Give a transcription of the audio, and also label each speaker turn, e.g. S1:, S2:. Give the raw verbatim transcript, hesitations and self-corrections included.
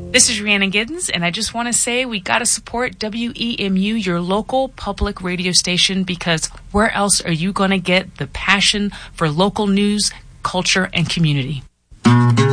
S1: This is Rhiannon Giddens, and I just want to say we got to support W E M U, your local public radio station, because where else are you going to get the passion for local news, culture, and community?